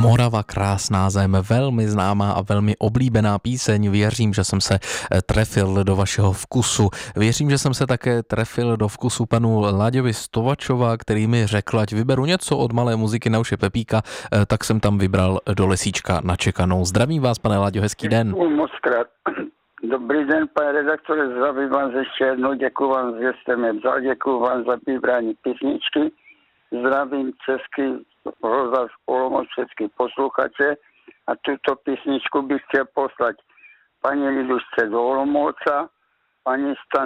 Morava krásná zem, velmi známá a velmi oblíbená píseň. Věřím, že jsem se trefil do vašeho vkusu. Věřím, že jsem se také trefil do vkusu panu Láďovi Stovačova, který mi řekl, ať vyberu něco od malé muziky Nauše Pepíka, tak jsem tam vybral Do lesíčka na čekanou. Zdravím vás, pane Láďo, hezký den. Děkuji moc krát. Dobrý den, pane redaktore, zdravím vás ještě jednou, děkuji vám, že jste mě vzal, děkuji vám za vybrání písničky. Zdravím český rozhlas Olomouc, český posluchače a tuto písničku bych chtěl poslat paní Lidušce do Olomouca, paní Stan